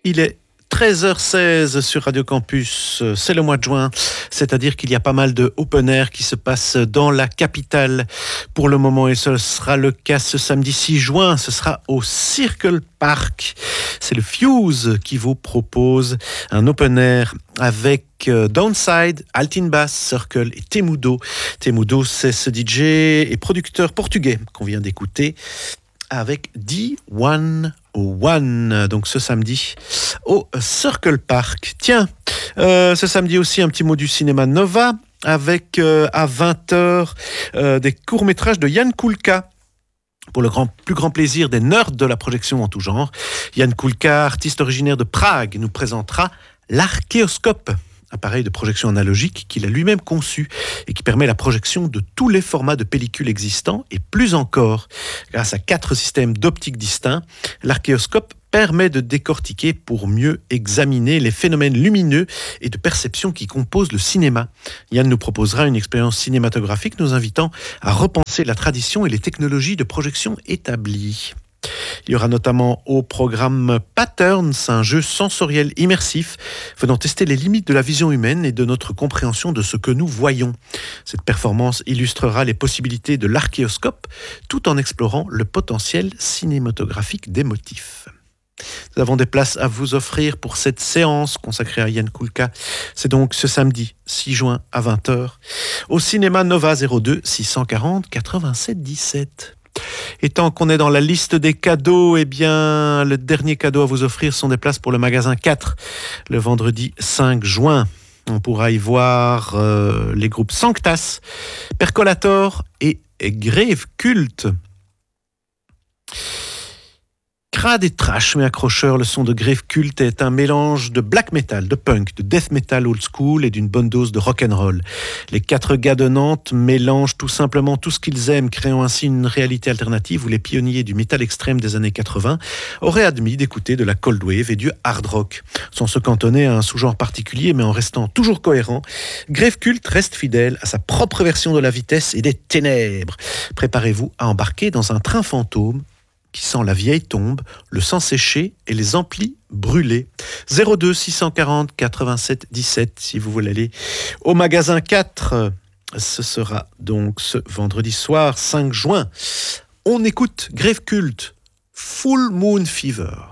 Il est 13h16 sur Radio Campus, c'est le mois de juin, c'est-à-dire qu'il y a pas mal de open air qui se passent dans la capitale pour le moment et ce sera le cas ce samedi 6 juin, ce sera au Circle Park. C'est le Fuse qui vous propose un open air avec Downside, Altin Bass, Circle et Temudo. Temudo, c'est ce DJ et producteur portugais qu'on vient d'écouter avec D101, donc ce samedi au Circle Park. Tiens, ce samedi aussi un petit mot du cinéma Nova avec à 20h des courts-métrages de Jan Kulka. Pour le plus grand plaisir des nerds de la projection en tout genre, Jan Kulka, artiste originaire de Prague, nous présentera l'Archéoscope, appareil de projection analogique qu'il a lui-même conçu et qui permet la projection de tous les formats de pellicules existants et plus encore. Grâce à 4 systèmes d'optique distincts, l'Archéoscope permet de décortiquer pour mieux examiner les phénomènes lumineux et de perception qui composent le cinéma. Yann nous proposera une expérience cinématographique nous invitant à repenser la tradition et les technologies de projection établies. Il y aura notamment au programme Patterns, un jeu sensoriel immersif venant tester les limites de la vision humaine et de notre compréhension de ce que nous voyons. Cette performance illustrera les possibilités de l'archéoscope tout en explorant le potentiel cinématographique des motifs. Nous avons des places à vous offrir pour cette séance consacrée à Jan Kulka. C'est donc ce samedi 6 juin à 20h au cinéma Nova 02 640 87 17. Et tant qu'on est dans la liste des cadeaux, eh bien, le dernier cadeau à vous offrir sont des places pour le magasin 4, le vendredi 5 juin. On pourra y voir les groupes Sanctas, Percolator et Grave Cult. Crade et trash mais accrocheur, le son de Grave Cult est un mélange de black metal, de punk, de death metal old school et d'une bonne dose de rock'n'roll. Les 4 gars de Nantes mélangent tout simplement tout ce qu'ils aiment, créant ainsi une réalité alternative où les pionniers du métal extrême des années 80 auraient admis d'écouter de la cold wave et du hard rock. Sans se cantonner à un sous-genre particulier mais en restant toujours cohérent, Grave Cult reste fidèle à sa propre version de la vitesse et des ténèbres. Préparez-vous à embarquer dans un train fantôme qui sent la vieille tombe, le sang séché et les amplis brûlés. 02 640 87 17 si vous voulez aller au magasin 4. Ce sera donc ce vendredi soir 5 juin. On écoute Grave Cult, Full Moon Fever.